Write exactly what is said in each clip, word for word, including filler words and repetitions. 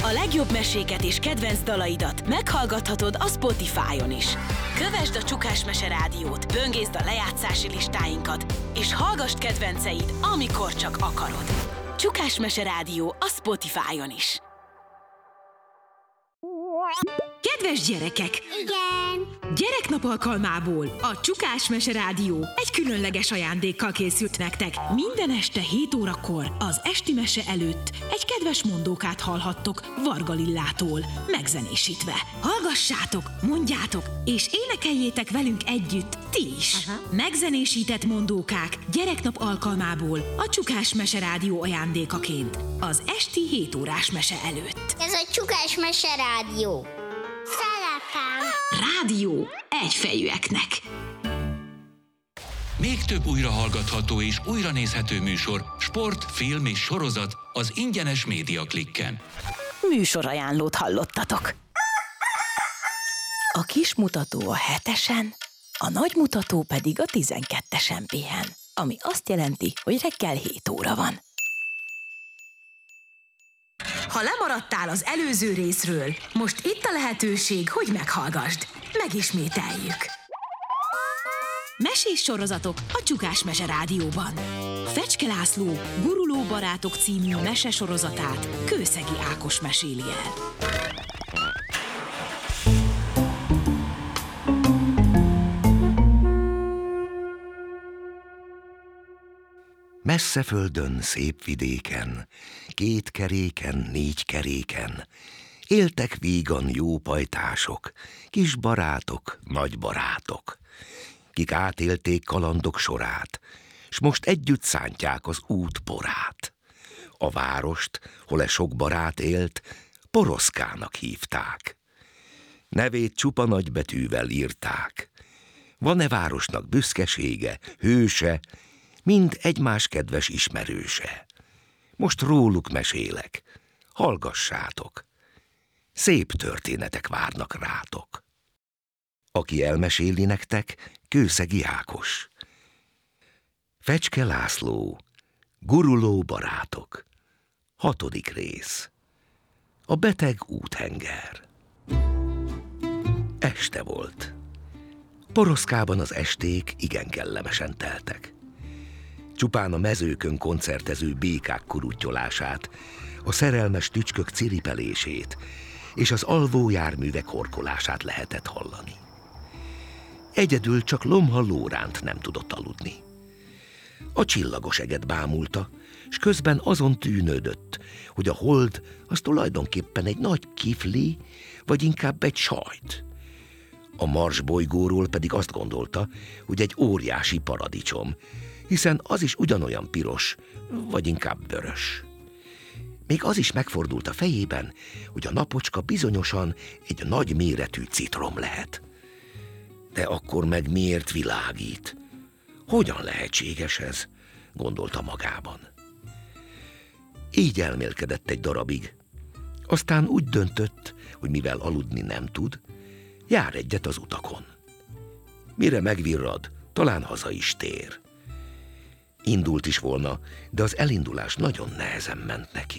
A legjobb meséket és kedvenc dalaidat meghallgathatod a Spotify-on is. Kövesd a Csukás Mese Rádiót, böngészd a lejátszási listáinkat, és hallgass kedvenceid, amikor csak akarod. Csukás Mese Rádió a Spotify-on is. Kedves gyerekek! Igen! Gyereknap alkalmából a Csukás Mese Rádió egy különleges ajándékkal készült nektek. Minden este hét órakor az esti mese előtt egy kedves mondókát hallhattok Varga Lillától, megzenésítve. Hallgassátok, mondjátok, és énekeljétek velünk együtt ti is. Aha. Megzenésített mondókák gyereknap alkalmából a Csukás Mese Rádió ajándékaként az esti hét órás mese előtt. Ez a Csukás Mese Rádió. Szeretem! Rádió egyfejűeknek. Még több újrahallgatható és újranézhető műsor, sport, film és sorozat az ingyenes Média Klikken. Műsorajánlót hallottatok. A kis mutató a hetesen, a nagy mutató pedig a tizenkettesen pihen, ami azt jelenti, hogy reggel hét óra van. Ha lemaradtál az előző részről, most itt a lehetőség, hogy meghallgasd. Megismételjük. Mesés sorozatok a Csukás Mese Rádióban. Fecske László Guruló barátok című mesesorozatát Kőszegi Ákos meséli el. Messze földön, szép vidéken, két keréken, négy keréken, éltek vígan jó pajtások, kis barátok, nagy barátok, kik átélték kalandok sorát, s most együtt szántják az út porát. A várost, hol-e sok barát élt, Poroszkának hívták. Nevét csupa nagybetűvel írták. Van-e városnak büszkesége, hőse, mind egymás kedves ismerőse. Most róluk mesélek, hallgassátok. Szép történetek várnak rátok. Aki elmeséli nektek, Kőszegi Ákos. Fecske László, Guruló barátok. Hatodik rész. A beteg úthenger. Este volt. Poroszkában az esték igen kellemesen teltek. Csupán a mezőkön koncertező békák kuruttyolását, a szerelmes tücskök ciripelését és az alvó járművek horkolását lehetett hallani. Egyedül csak Lomha Lóránt nem tudott aludni. A csillagos eget bámulta, s közben azon tűnődött, hogy a hold az tulajdonképpen egy nagy kifli, vagy inkább egy sajt. A Mars bolygóról pedig azt gondolta, hogy egy óriási paradicsom, hiszen az is ugyanolyan piros, vagy inkább vörös. Még az is megfordult a fejében, hogy a napocska bizonyosan egy nagy méretű citrom lehet. De akkor meg miért világít? Hogyan lehetséges ez? Gondolta magában. Így elmélkedett egy darabig. Aztán úgy döntött, hogy mivel aludni nem tud, jár egyet az utakon. Mire megvirrad, talán haza is tér. Indult is volna, de az elindulás nagyon nehezen ment neki.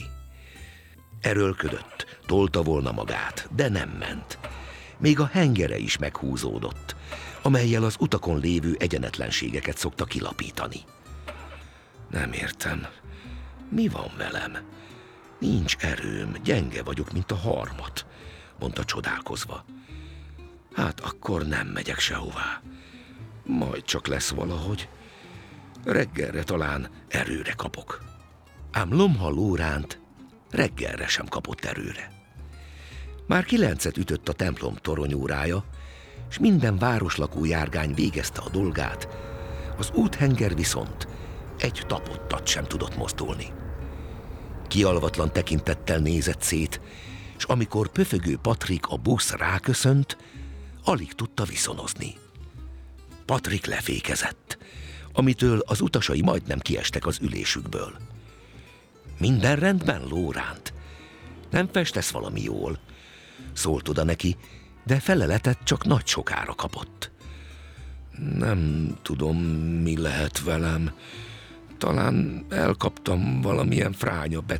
Erőlködött, tolta volna magát, de nem ment. Még a hengere is meghúzódott, amellyel az utakon lévő egyenetlenségeket szokta kilapítani. Nem értem, mi van velem? Nincs erőm, gyenge vagyok, mint a harmat, mondta csodálkozva. Hát akkor nem megyek sehová. Majd csak lesz valahogy. Reggelre talán erőre kapok. Ám Lomha Lóránt reggelre sem kapott erőre. Már kilencet ütött a templom toronyórája, s minden városlakó járgány végezte a dolgát, az úthenger viszont egy tapottat sem tudott mozdulni. Kialvatlan tekintettel nézett szét, s amikor pöfögő Patrik a busz ráköszönt, alig tudta viszonozni. Patrik lefékezett, amitől az utasai majdnem kiestek az ülésükből. Minden rendben, Lóránt? Nem festesz valami jól? Szólt oda neki, de feleletet csak nagy sokára kapott. Nem tudom, mi lehet velem. Talán elkaptam valamilyen fránya betegség.